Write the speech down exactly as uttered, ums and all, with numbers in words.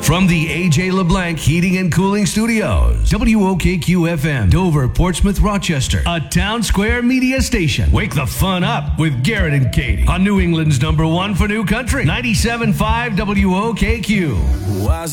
From the A J LeBlanc Heating and Cooling Studios, W O K Q F M, Dover, Portsmouth, Rochester, a Town Square media station. Wake the fun up with Garrett and Katie on New England's number one for new country, ninety-seven point five W O K Q.